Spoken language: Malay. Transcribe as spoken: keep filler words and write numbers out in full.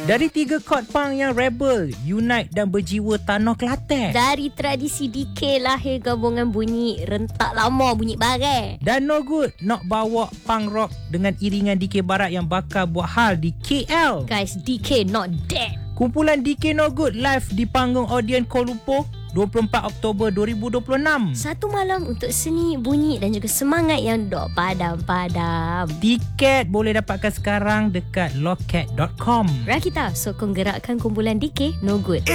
Dari tiga chord punk yang rebel, unite dan berjiwa tanah Kelantan. Dari tradisi D K lahir gabungan bunyi rentak lama, bunyi barai. Dan No Good nak bawa punk rock dengan iringan D K Barat yang bakal buat hal di K L. Guys, D K not dead. Kumpulan D K No Good live di panggung Odeon Kuala Lumpur dua puluh empat Oktober dua ribu dua puluh enam. Satu malam untuk seni, bunyi dan juga semangat yang dok padam-padam. Tiket boleh dapatkan sekarang dekat loket dot com. Rakita, sokong gerakkan kumpulan D K No Good.